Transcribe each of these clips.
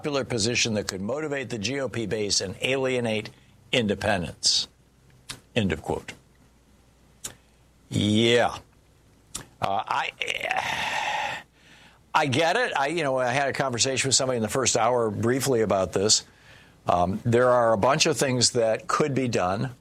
popular position that could motivate the GOP base and alienate independents. End of quote. Yeah. I get it. I had a conversation with somebody in the first hour briefly about this. There are a bunch of things that could be done,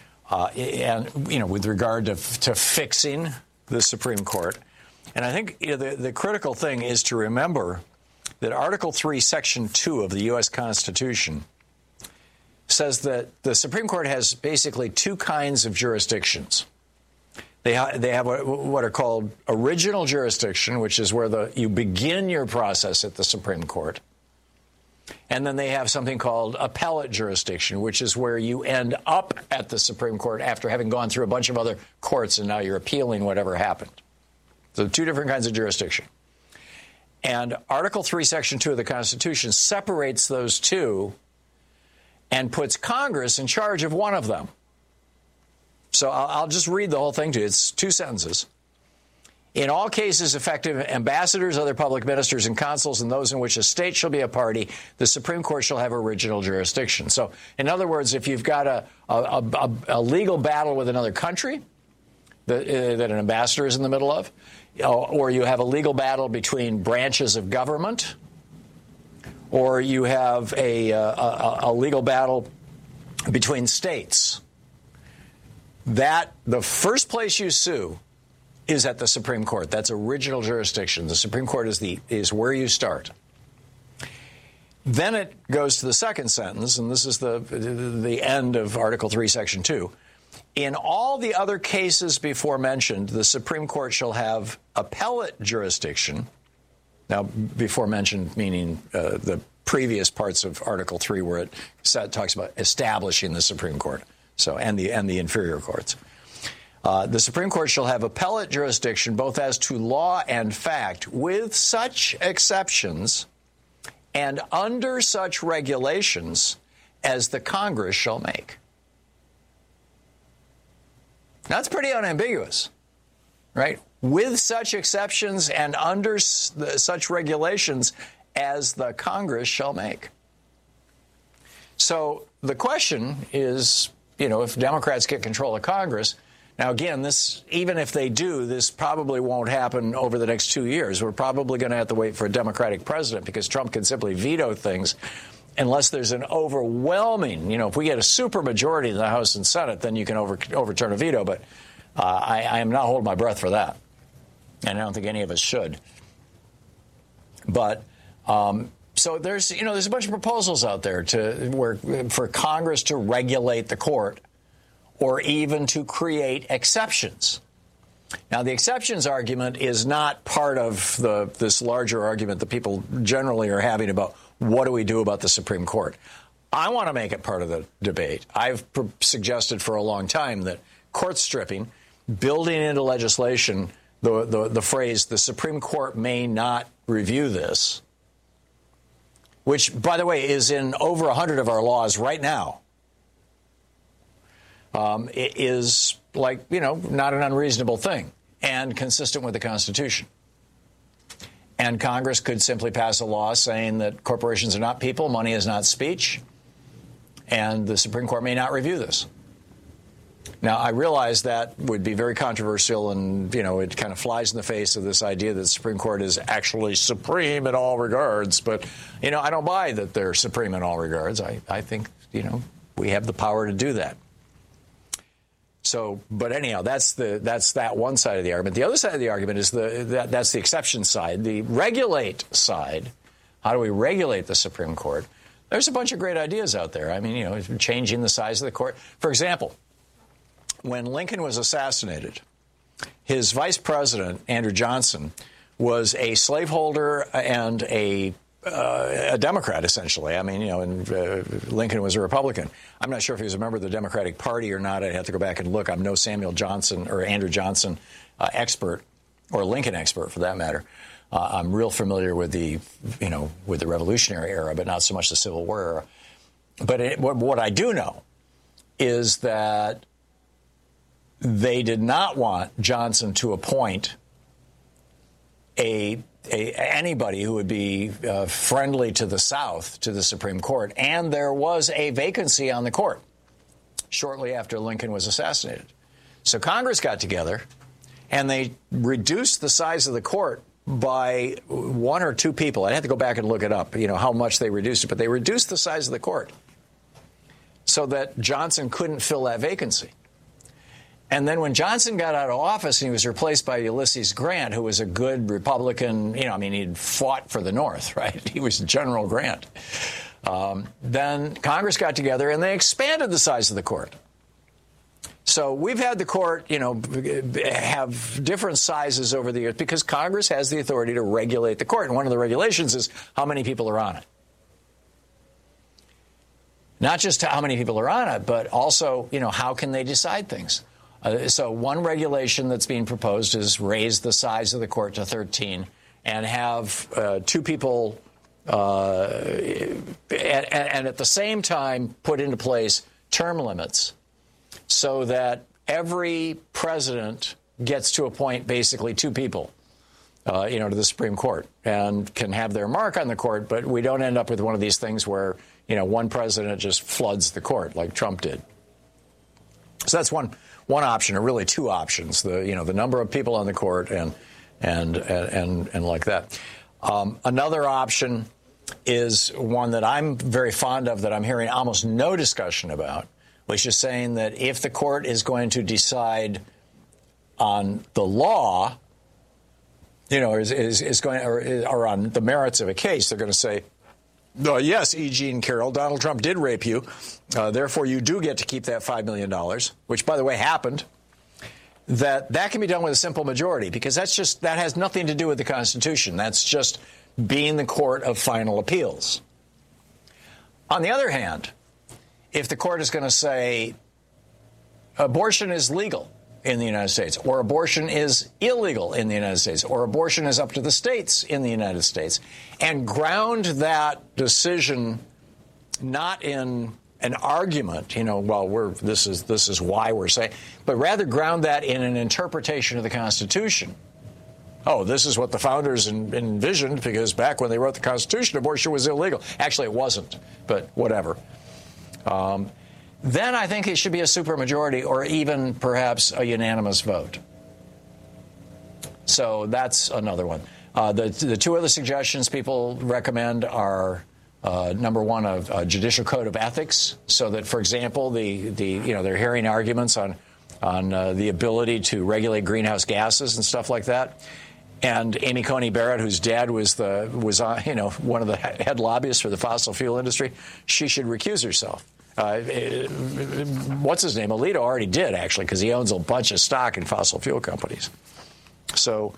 and with regard to fixing the Supreme Court. And I think the critical thing is to remember that Article 3, Section 2 of the U.S. Constitution says that the Supreme Court has basically two kinds of jurisdictions. They have what are called original jurisdiction, which is where you begin your process at the Supreme Court. And then they have something called appellate jurisdiction, which is where you end up at the Supreme Court after having gone through a bunch of other courts and now you're appealing whatever happened. So two different kinds of jurisdiction. And Article 3, Section 2 of the Constitution separates those two and puts Congress in charge of one of them. So I'll just read the whole thing to you. It's two sentences. In all cases affecting ambassadors, other public ministers, and consuls, and those in which a state shall be a party, the Supreme Court shall have original jurisdiction. So, in other words, if you've got a legal battle with another country that an ambassador is in the middle of, or you have a legal battle between branches of government, or you have a legal battle between states, that the first place you sue is at the Supreme Court. That's original jurisdiction. The Supreme Court is where you start. Then it goes to the second sentence, and this is the end of Article 3, Section 2. In all the other cases before mentioned, the Supreme Court shall have appellate jurisdiction. Now, before mentioned meaning the previous parts of Article 3 where it talks about establishing the Supreme Court, and the inferior courts. The Supreme Court shall have appellate jurisdiction both as to law and fact, with such exceptions and under such regulations as the Congress shall make. That's pretty unambiguous, right? With such exceptions and under such regulations as the Congress shall make. So the question is, if Democrats get control of Congress. Now, again, even if they do, this probably won't happen over the next 2 years. We're probably going to have to wait for a Democratic president because Trump can simply veto things unless there's an overwhelming, if we get a super majority in the House and Senate, then you can overturn a veto. But I am not holding my breath for that. And I don't think any of us should. But so there's a bunch of proposals out there for Congress to regulate the court or even to create exceptions. Now, the exceptions argument is not part of this larger argument that people generally are having about what do we do about the Supreme Court. I want to make it part of the debate. I've suggested for a long time that court stripping, building into legislation the phrase, the Supreme Court may not review this, which, by the way, is in over 100 of our laws right now, it is not an unreasonable thing and consistent with the Constitution. And Congress could simply pass a law saying that corporations are not people, money is not speech, and the Supreme Court may not review this. Now, I realize that would be very controversial, and, it kind of flies in the face of this idea that the Supreme Court is actually supreme in all regards. But, I don't buy that they're supreme in all regards. I think, we have the power to do that. So, but anyhow, that's that one side of the argument. The other side of the argument is that's the exception side. The regulate side, how do we regulate the Supreme Court? There's a bunch of great ideas out there. I mean, changing the size of the court. For example, when Lincoln was assassinated, his vice president, Andrew Johnson, was a slaveholder and a Democrat, essentially. I mean, and Lincoln was a Republican. I'm not sure if he was a member of the Democratic Party or not. I'd have to go back and look. I'm no Samuel Johnson or Andrew Johnson expert, or Lincoln expert for that matter. I'm real familiar with the Revolutionary era, but not so much the Civil War era. But what I do know is that they did not want Johnson to appoint a anybody who would be friendly to the South, to the Supreme Court, and there was a vacancy on the court shortly after Lincoln was assassinated. So Congress got together, and they reduced the size of the court by one or two people. I'd have to go back and look it up, how much they reduced it, but they reduced the size of the court so that Johnson couldn't fill that vacancy. And then when Johnson got out of office and he was replaced by Ulysses Grant, who was a good Republican, he'd fought for the North, right? He was General Grant. Then Congress got together and they expanded the size of the court. So we've had the court, have different sizes over the years because Congress has the authority to regulate the court. And one of the regulations is how many people are on it. Not just how many people are on it, but also, how can they decide things? So one regulation that's being proposed is raise the size of the court to 13 and have two people and at the same time put into place term limits so that every president gets to appoint basically two people, to the Supreme Court and can have their mark on the court. But we don't end up with one of these things where, one president just floods the court like Trump did. So that's one option, or really two options: the number of people on the court and like that. Another option is one that I'm very fond of, that I'm hearing almost no discussion about, which is saying that if the court is going to decide on the law, is going or on the merits of a case, they're going to say, yes, E. Jean Carroll, Donald Trump did rape you. Therefore, you do get to keep that $5 million, which, by the way, happened. That can be done with a simple majority, because that has nothing to do with the Constitution. That's just being the court of final appeals. On the other hand, if the court is going to say abortion is legal in the United States, or abortion is illegal in the United States, or abortion is up to the states in the United States, and ground that decision not in an argument, this is why we're saying, but rather ground that in an interpretation of the Constitution. Oh, this is what the founders envisioned, because back when they wrote the Constitution, abortion was illegal. Actually, it wasn't, but whatever. Then I think it should be a supermajority, or even perhaps a unanimous vote. So that's another one. The two other suggestions people recommend are, number one, a judicial code of ethics, so that, for example, they're hearing arguments on the ability to regulate greenhouse gases and stuff like that. And Amy Coney Barrett, whose dad was one of the head lobbyists for the fossil fuel industry, she should recuse herself. What's his name? Alito already did, actually, because he owns a bunch of stock in fossil fuel companies. So,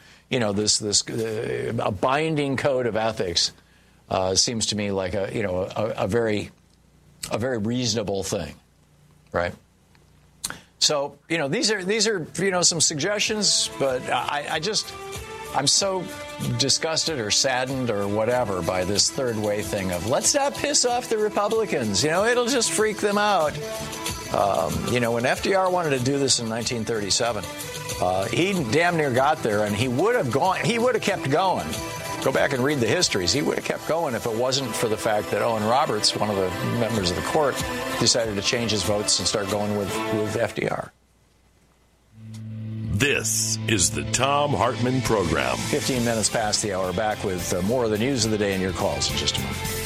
a binding code of ethics seems to me like a very reasonable thing, right? So, these are some suggestions, but I'm so disgusted or saddened or whatever by this third way thing of let's not piss off the Republicans. It'll just freak them out. When FDR wanted to do this in 1937, he damn near got there, and he would have kept going. Go back and read the histories. He would have kept going if it wasn't for the fact that Owen Roberts, one of the members of the court, decided to change his votes and start going with FDR. This is the Thom Hartmann Program. 15 minutes past the hour. Back with more of the news of the day and your calls in just a moment.